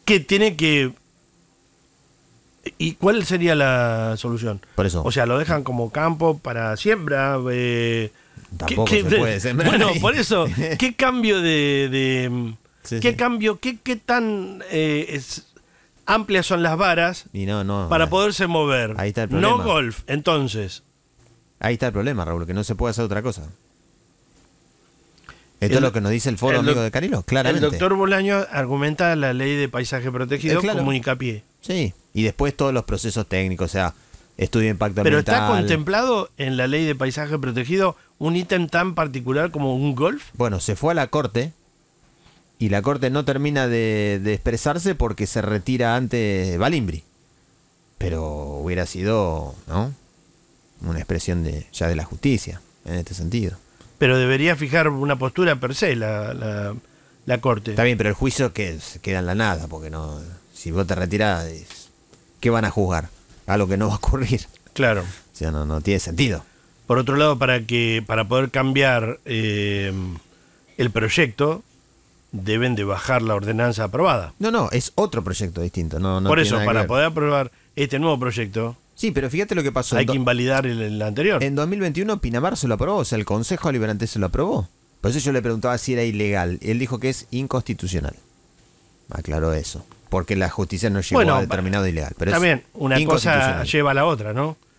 que tiene que... ¿Y cuál sería la solución? Por eso. O sea, lo dejan como campo para siembra. Tampoco se puede sembrar. Bueno, ahí. por eso, ¿qué cambio Sí, qué sí. cambio, qué tan amplias son las varas Y no. para poderse mover? Ahí está el No problema. golf, entonces. Ahí está el problema, Raúl, que no se puede hacer otra cosa. Esto El- es lo que nos dice el foro el doc- amigo de Carilos, claramente. El doctor Bolaño argumenta la ley de paisaje protegido Claro. como hincapié. Sí, y después todos los procesos técnicos, o sea, estudio de impacto Pero ambiental. ¿está contemplado en la ley de paisaje protegido un ítem tan particular como un golf? Bueno, se fue a la corte y la corte no termina de expresarse porque se retira antes Balimbri. Pero hubiera sido, ¿no?, una expresión ya de la justicia en este sentido. Pero debería fijar una postura per se la Corte. Está bien, pero el juicio queda en la nada, porque no, si vos te retirás, ¿qué van a juzgar? Algo que no va a ocurrir. Claro. O sea, no tiene sentido. Por otro lado, para poder cambiar el proyecto, deben de bajar la ordenanza aprobada. No, es otro proyecto distinto. No Por tiene eso, nada que para ver. poder aprobar este nuevo proyecto, Sí, pero fíjate lo que pasó. hay que invalidar el anterior. En 2021 Pinamar se lo aprobó, o sea, el Consejo Deliberante se lo aprobó. Por eso yo le preguntaba si era ilegal. Él dijo que es inconstitucional. Aclaró eso. Porque la justicia no llegó Bueno, a determinado ilegal. Pero Está es bien, una cosa inconstitucional. lleva a la otra, ¿no?